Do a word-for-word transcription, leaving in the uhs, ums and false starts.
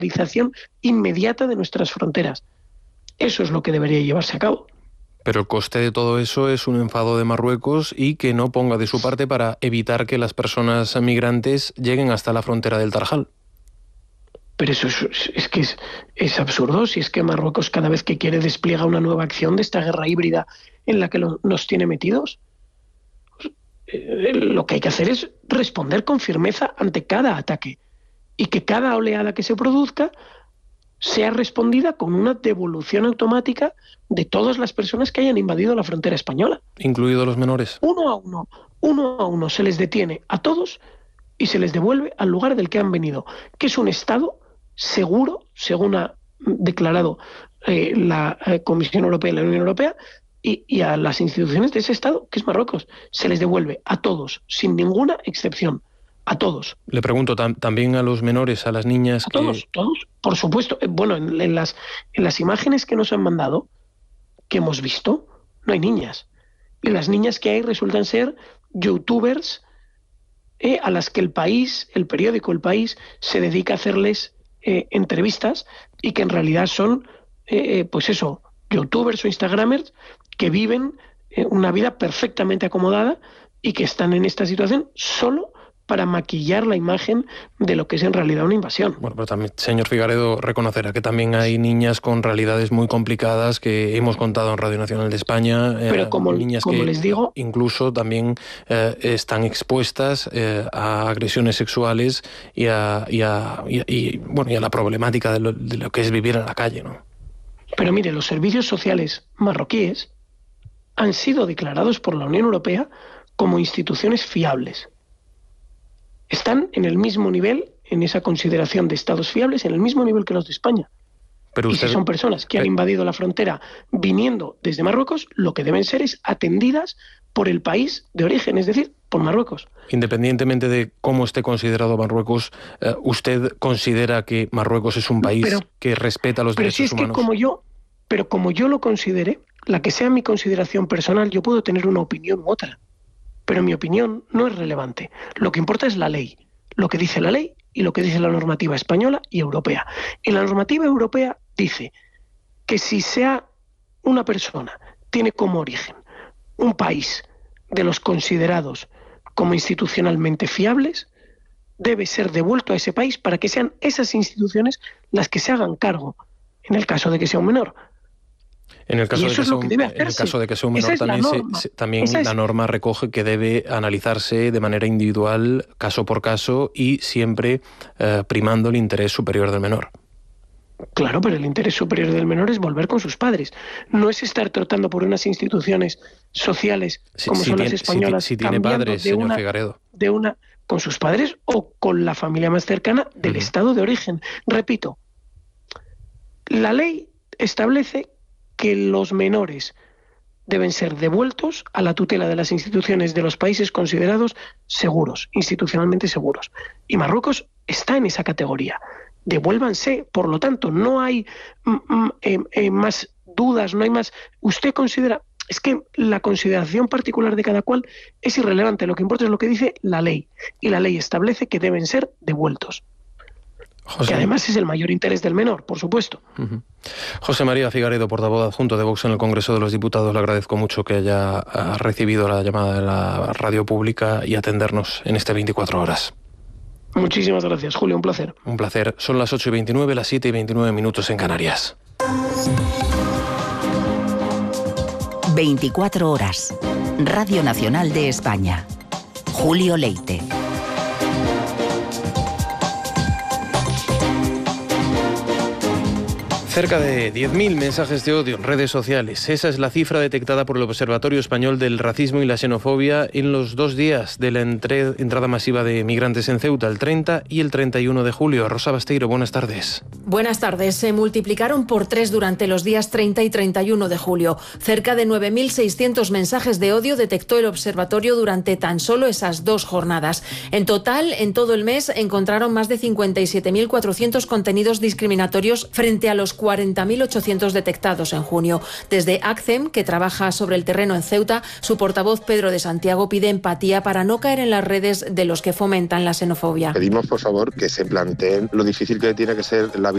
militarización inmediata de nuestras fronteras. Eso es lo que debería llevarse a cabo. Pero el coste de todo eso es un enfado de Marruecos y que no ponga de su parte para evitar que las personas migrantes lleguen hasta la frontera del Tarjal. Pero eso es, es que es, es absurdo. Si es que Marruecos cada vez que quiere despliega una nueva acción de esta guerra híbrida en la que lo, nos tiene metidos. Eh, lo que hay que hacer es responder con firmeza ante cada ataque y que cada oleada que se produzca sea respondida con una devolución automática de todas las personas que hayan invadido la frontera española. ¿Incluidos los menores? Uno a uno, uno a uno se les detiene a todos y se les devuelve al lugar del que han venido, que es un Estado seguro, según ha declarado eh, la eh, Comisión Europea y la Unión Europea, y, y a las instituciones de ese Estado, que es Marruecos. Se les devuelve a todos, sin ninguna excepción. A todos. Le pregunto, tam también a los menores, a las niñas. A que... todos, todos, por supuesto. Bueno, en, en, las, en las imágenes que nos han mandado, que hemos visto, no hay niñas. Y las niñas que hay resultan ser youtubers eh, a las que el país, el periódico El País, se dedica a hacerles eh, entrevistas y que en realidad son, eh, pues eso, youtubers o instagramers que viven eh, una vida perfectamente acomodada y que están en esta situación solo para maquillar la imagen de lo que es en realidad una invasión. Bueno, pero también, señor Figaredo, reconocerá que también hay niñas con realidades muy complicadas que hemos contado en Radio Nacional de España. Pero como, eh, niñas como que les digo, incluso también eh, están expuestas eh, a agresiones sexuales y a, y, a, y, y, bueno, y a la problemática de lo, de lo que es vivir en la calle, ¿no? Pero mire, los servicios sociales marroquíes han sido declarados por la Unión Europea como instituciones fiables. Están en el mismo nivel, en esa consideración de estados fiables, en el mismo nivel que los de España. Pero usted... Y si son personas que han invadido la frontera viniendo desde Marruecos, lo que deben ser es atendidas por el país de origen, es decir, por Marruecos. Independientemente de cómo esté considerado Marruecos, eh, ¿usted considera que Marruecos es un país pero, que respeta los pero derechos si es humanos? Que como yo, pero como yo lo considere, la que sea mi consideración personal, yo puedo tener una opinión u otra. Pero mi opinión no es relevante. Lo que importa es la ley, lo que dice la ley y lo que dice la normativa española y europea. Y la normativa europea dice que si sea una persona tiene como origen un país de los considerados como institucionalmente fiables, debe ser devuelto a ese país para que sean esas instituciones las que se hagan cargo, en el caso de que sea un menor. En el caso, de que, sea un, en el caso de que sea un menor, también, se, se, también la es... norma recoge que debe analizarse de manera individual, caso por caso, y siempre eh, primando el interés superior del menor. Claro, pero el interés superior del menor es volver con sus padres. No es estar tratando por unas instituciones sociales como si, si son tiene, las españolas. Si, si tiene padres, señor una, Figaredo. De una, con sus padres o con la familia más cercana del uh-huh. estado de origen. Repito, la ley establece que los menores deben ser devueltos a la tutela de las instituciones de los países considerados seguros, institucionalmente seguros. Y Marruecos está en esa categoría. Devuélvanse, por lo tanto, no hay mm, eh, eh, más dudas, no hay más... Usted considera... Es que la consideración particular de cada cual es irrelevante. Lo que importa es lo que dice la ley. Y la ley establece que deben ser devueltos. José. Que además es el mayor interés del menor, por supuesto. Uh-huh. José María Figaredo, portavoz adjunto de Vox en el Congreso de los Diputados, le agradezco mucho que haya recibido la llamada de la radio pública y atendernos en este veinticuatro horas. Muchísimas gracias, Julio, un placer. Un placer. Son las ocho y veintinueve, las siete y veintinueve minutos en Canarias. veinticuatro horas. Radio Nacional de España. Julio Leite. Cerca de diez mil mensajes de odio en redes sociales. Esa es la cifra detectada por el Observatorio Español del Racismo y la Xenofobia en los dos días de la entre- entrada masiva de migrantes en Ceuta, el treinta y el treinta y uno de julio. Rosa Basteiro, buenas tardes. Buenas tardes. Se multiplicaron por tres durante los días treinta y treinta y uno de julio. Cerca de nueve mil seiscientos mensajes de odio detectó el observatorio durante tan solo esas dos jornadas. En total, en todo el mes, encontraron más de cincuenta y siete mil cuatrocientos contenidos discriminatorios frente a los cuarenta mil ochocientos detectados en junio. Desde ACCEM, que trabaja sobre el terreno en Ceuta, su portavoz Pedro de Santiago pide empatía para no caer en las redes de los que fomentan la xenofobia. Pedimos, por favor, que se planteen lo difícil que tiene que ser la vida